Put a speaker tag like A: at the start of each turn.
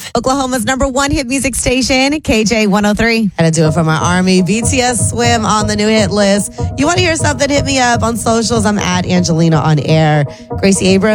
A: Oklahoma's #1 hit music station, KJ 103.
B: Gotta do it for my army. BTS Swim on the new hit list. You want to hear something? Hit me up on socials. I'm at Angelina on air. Gracie Abrams.